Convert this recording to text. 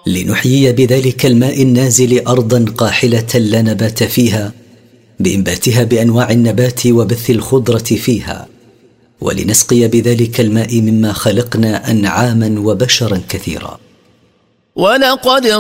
لنحيي بذلك الماء النازل أرضا قاحلة لا نبات فيها بإنباتها بأنواع النبات وبث الخضرة فيها، ولنسقي بذلك الماء مما خلقنا أنعاما وبشرا كثيرا. ولقد